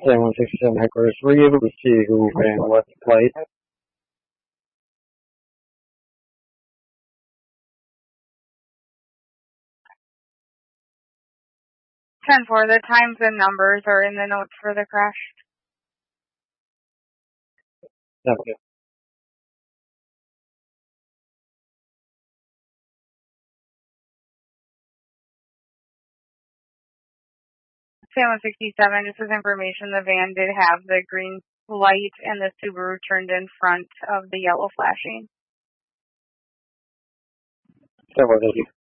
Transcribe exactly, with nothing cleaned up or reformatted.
San one sixty-seven headquarters, were you able to see who ran what plate? ten four, the times and numbers are in the notes for the crash. Okay. San one sixty-seven, just as information, the van did have the green light and the Subaru turned in front of the yellow flashing. So, thank you.